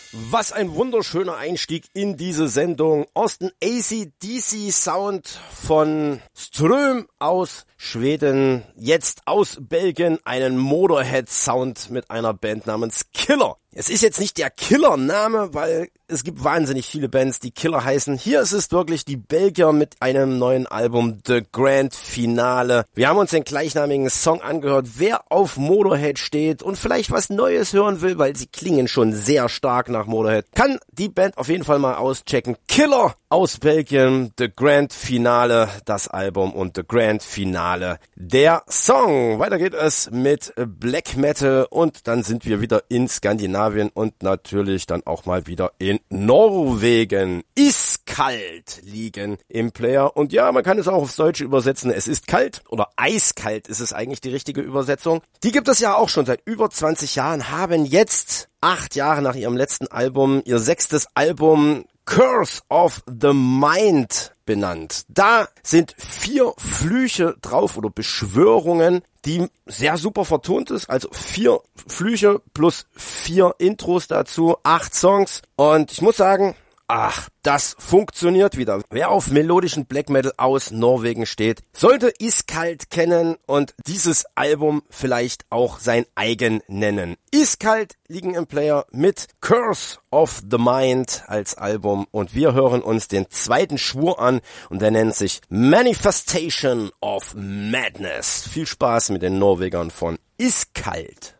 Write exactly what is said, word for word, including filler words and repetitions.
Was ein wunderschöner Einstieg in diese Sendung. Aus dem A C D C Sound von Ström aus Schweden, jetzt aus Belgien, einen Motorhead Sound mit einer Band namens Killer. Es ist jetzt nicht der Killer-Name, weil es gibt wahnsinnig viele Bands, die Killer heißen. Hier ist es wirklich die Belgier mit einem neuen Album, The Grand Finale. Wir haben uns den gleichnamigen Song angehört. Wer auf Motorhead steht und vielleicht was Neues hören will, weil sie klingen schon sehr stark nach Motorhead, kann die Band auf jeden Fall mal auschecken. Killer aus Belgien, The Grand Finale, das Album und The Grand Finale, der Song. Weiter geht es mit Black Metal und dann sind wir wieder in Skandinavien und natürlich dann auch mal wieder in Norwegen. Ist kalt liegen im Player und ja, man kann es auch aufs Deutsche übersetzen. Es ist kalt oder eiskalt ist es eigentlich die richtige Übersetzung. Die gibt es ja auch schon seit über zwanzig Jahren, haben jetzt acht Jahre nach ihrem letzten Album ihr sechstes Album Curse of the Mind benannt. Da sind vier Flüche drauf oder Beschwörungen, die sehr super vertont ist. Also vier Flüche plus vier Intros dazu, acht Songs. Und ich muss sagen, ach, das funktioniert wieder. Wer auf melodischen Black Metal aus Norwegen steht, sollte Iskalt kennen und dieses Album vielleicht auch sein eigen nennen. Iskalt liegen im Player mit Curse of the Mind als Album und wir hören uns den zweiten Schwur an und der nennt sich Manifestation of Madness. Viel Spaß mit den Norwegern von Iskalt.